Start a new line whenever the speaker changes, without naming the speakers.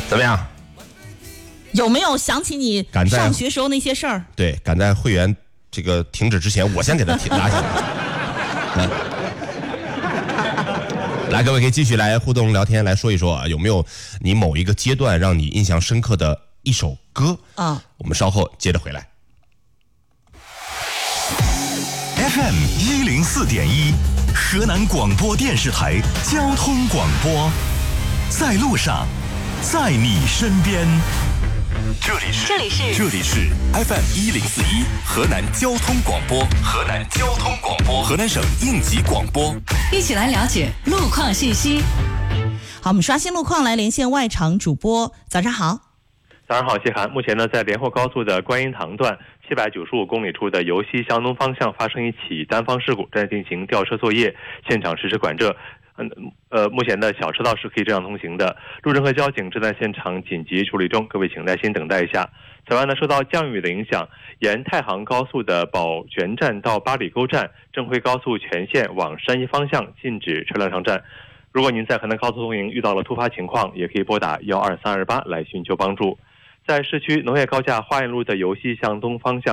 怎么样？
有没有想起你上学时候那些事儿？
对，赶在会员这个停止之前，我先给他拉下来。来，各位可以继续来互动聊天，来说一说有没有你某一个阶段让你印象深刻的一首歌啊？我们稍后接着回来。
FM 104.1，河南广播电视台交通广播，在路上，在你身边。这里是 FM 104.1，河南交通广播，河南省应急广播，
一起来了解路况信息。
好，我们刷新路况，来连线外场主播。早上好。
早上好，谢涵。目前呢，在连霍高速的观音塘段795公里处的由西向东方向发生一起单方事故，正在进行吊车作业，现场实时管制。目前的小车道是可以正常通行的，路政和交警正在现场紧急处理中，各位请耐心等待一下。此外呢，受到降雨的影响，沿太行高速的宝泉站到八里沟站、郑辉高速全线往山西方向禁止车辆上站。如果您在河南高速通行遇到了突发情况，也可以拨打12328来寻求帮助。在市区农业高架花园路的由西向东方向